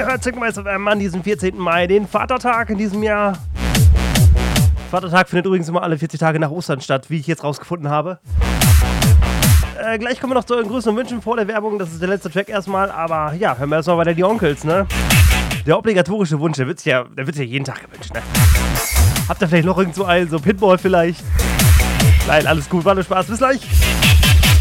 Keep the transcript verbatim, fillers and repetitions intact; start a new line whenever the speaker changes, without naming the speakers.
Ihr hört Signal F M an diesem vierzehnten Mai, den Vatertag in diesem Jahr. Vatertag findet übrigens immer alle vierzig Tage nach Ostern statt, wie ich jetzt rausgefunden habe. Äh, gleich kommen wir noch zu euren Grüßen und Wünschen vor der Werbung. Das ist der letzte Track erstmal, aber ja, hören wir erstmal weiter die Onkels, ne? Der obligatorische Wunsch, der wird sich ja, der wird sich ja jeden Tag gewünscht, ne? Habt ihr vielleicht noch irgend so einen, so Pitbull vielleicht? Nein, alles gut, war nur Spaß, bis gleich.